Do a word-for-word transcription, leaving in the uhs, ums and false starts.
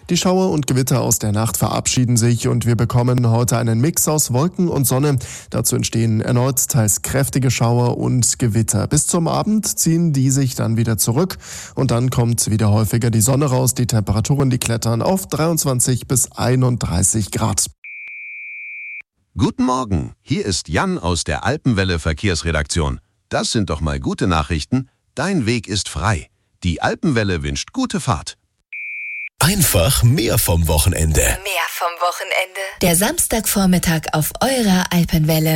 Die Schauer und Gewitter aus der Nacht verabschieden sich und wir bekommen heute einen Mix aus Wolken und Sonne. Dazu entstehen erneut teils kräftige Schauer und Gewitter. Bis zum Abend ziehen die sich dann wieder zurück und dann kommt wieder häufiger die Sonne raus. Die Temperaturen, die klettern auf dreiundzwanzig bis einunddreißig Grad. Guten Morgen, hier ist Jan aus der Alpenwelle Verkehrsredaktion. Das sind doch mal gute Nachrichten. Dein Weg ist frei. Die Alpenwelle wünscht gute Fahrt. Einfach mehr vom Wochenende. Mehr vom Wochenende. Der Samstagvormittag auf eurer Alpenwelle.